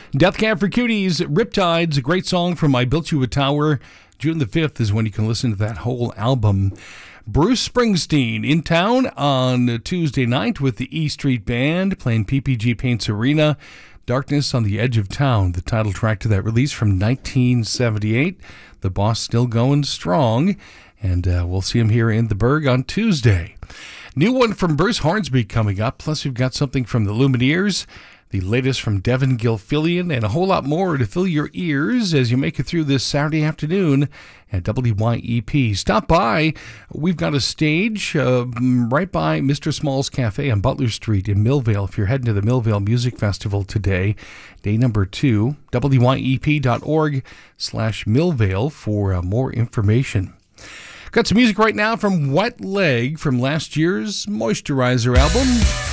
Death Cab for Cuties, Riptides, a great song from I Built You a Tower. June the 5th is when you can listen to that whole album. Bruce Springsteen in town on Tuesday night with the E Street Band playing PPG Paints Arena. Darkness on the Edge of Town, the title track to that release from 1978. The boss still going strong, and we'll see him here in the Berg on Tuesday. New one from Bruce Hornsby coming up, plus we've got something from the Lumineers, the latest from Devin Gilfillian, and a whole lot more to fill your ears as you make it through this Saturday afternoon at WYEP. Stop by. We've got a stage right by Mr. Small's Cafe on Butler Street in Millvale. If you're heading to the Millvale Music Festival today, day number 2, wyep.org/Millvale for more information. Got some music right now from Wet Leg from last year's Moisturizer album.